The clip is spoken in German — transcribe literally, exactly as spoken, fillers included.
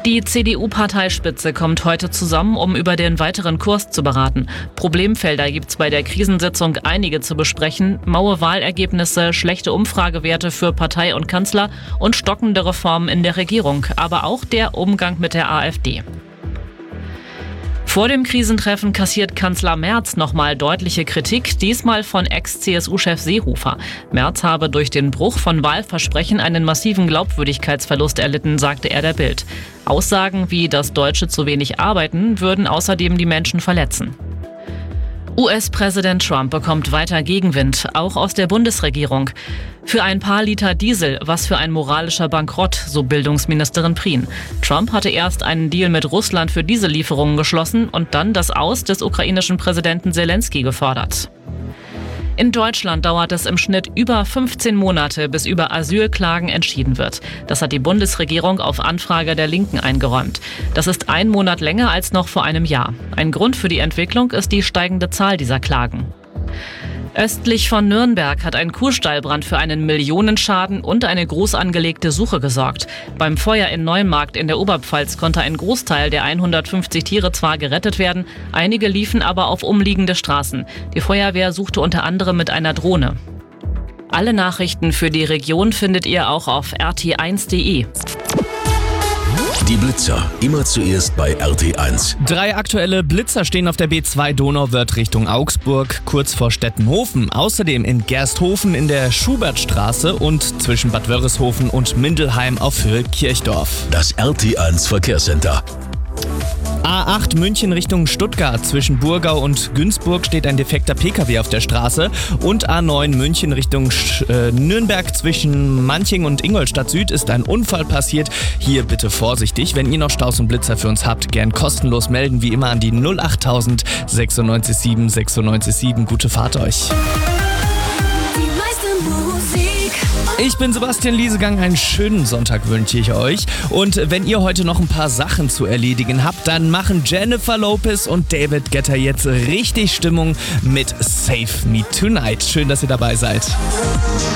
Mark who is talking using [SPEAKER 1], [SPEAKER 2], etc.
[SPEAKER 1] Die C D U-Parteispitze kommt heute zusammen, um über den weiteren Kurs zu beraten. Problemfelder gibt es bei der Krisensitzung einige zu besprechen. Maue Wahlergebnisse, schlechte Umfragewerte für Partei und Kanzler und stockende Reformen in der Regierung. Aber auch der Umgang mit der AfD. Vor dem Krisentreffen kassiert Kanzler Merz nochmal deutliche Kritik, diesmal von Ex-C S U-Chef Seehofer. Merz habe durch den Bruch von Wahlversprechen einen massiven Glaubwürdigkeitsverlust erlitten, sagte er der Bild. Aussagen wie, dass Deutsche zu wenig arbeiten, würden außerdem die Menschen verletzen. U S-Präsident Trump bekommt weiter Gegenwind, auch aus der Bundesregierung. Für ein paar Liter Diesel, was für ein moralischer Bankrott, so Bildungsministerin Prien. Trump hatte erst einen Deal mit Russland für Diesellieferungen geschlossen und dann das Aus des ukrainischen Präsidenten Zelensky gefordert. In Deutschland dauert es im Schnitt über fünfzehn Monate, bis über Asylklagen entschieden wird. Das hat die Bundesregierung auf Anfrage der Linken eingeräumt. Das ist ein Monat länger als noch vor einem Jahr. Ein Grund für die Entwicklung ist die steigende Zahl dieser Klagen. Östlich von Nürnberg hat ein Kuhstallbrand für einen Millionenschaden und eine groß angelegte Suche gesorgt. Beim Feuer in Neumarkt in der Oberpfalz konnte ein Großteil der hundertfünfzig Tiere zwar gerettet werden, einige liefen aber auf umliegende Straßen. Die Feuerwehr suchte unter anderem mit einer Drohne. Alle Nachrichten für die Region findet ihr auch auf r t eins punkt d e.
[SPEAKER 2] Die Blitzer, immer zuerst bei R T eins.
[SPEAKER 3] Drei aktuelle Blitzer stehen auf der B zwei Donauwörth Richtung Augsburg, kurz vor Stettenhofen. Außerdem in Gersthofen in der Schubertstraße und zwischen Bad Wörishofen und Mindelheim auf Höhe Kirchdorf.
[SPEAKER 2] Das R T eins Verkehrscenter.
[SPEAKER 3] A acht München Richtung Stuttgart. Zwischen Burgau und Günzburg steht ein defekter P K W auf der Straße. Und A neun München Richtung Sch- äh, Nürnberg zwischen Manching und Ingolstadt Süd ist ein Unfall passiert. Hier bitte vorsichtig. Wenn ihr noch Staus und Blitzer für uns habt, gern kostenlos melden. Wie immer an die null acht tausend sechsundneunzig sieben sechsundneunzig sieben. Gute Fahrt euch. Ich bin Sebastian Liesegang, einen schönen Sonntag wünsche ich euch. Und wenn ihr heute noch ein paar Sachen zu erledigen habt, dann machen Jennifer Lopez und David Guetta jetzt richtig Stimmung mit Save Me Tonight. Schön, dass ihr dabei seid.